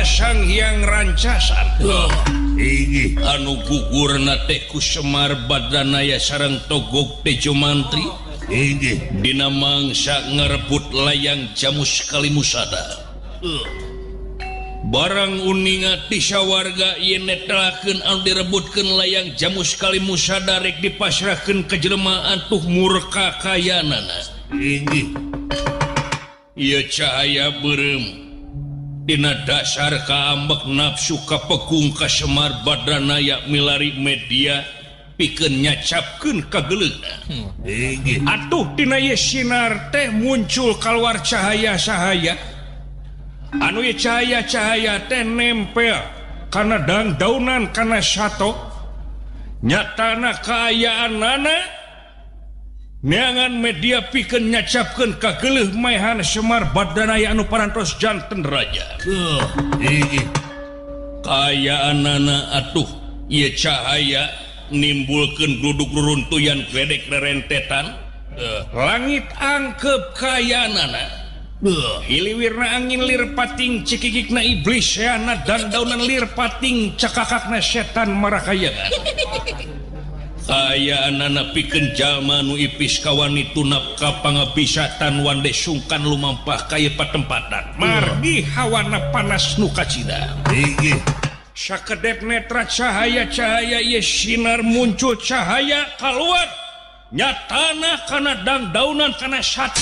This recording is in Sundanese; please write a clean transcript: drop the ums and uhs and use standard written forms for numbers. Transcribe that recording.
Sang Hyang Rancasan anu gugur nateku Semar Badanaya sareng Togog Tejo Mantri dina mangsa ngerebut layang Jamus Kalimusada barang uninga tisyawarga ieu netelakeun anu direbutkeun layang Jamus Kalimusada rek dipasrahkeun ka jelema atuh murka kayanana ieu cahaya beureum dina dasar kaambek nafsu kapekung ka Semar Badanaya milari media pikeun nyacapkeun ka geleuna atuh dina ieu sinar teh muncul kaluar cahaya-cahaya anu ieu cahaya-cahaya teh nempel kana daunan kana sato nyatana kaayaanana neangan media pikeun nyacapkeun ka geuleuh maehan Semar Badanaya anu parantos janten raja kaayaanana atuh ieu cahaya nimbulkeun duduk reruntuyan gledek rerentetan langit angkep kaayaanana hiliwirna angin lir pating cikikikna iblis seana dan daunan lir pating cakakakna setan marakayangan kaayaanana pikeun jalma nu ipis kawani tunap ka pangapisatan wande sungkan lumampah ka ieu patempatan margi hawana panas nu kacida sakedep netra cahaya-cahaya ieu sinar muncul cahaya kaluar nyatana kana daunan kana satu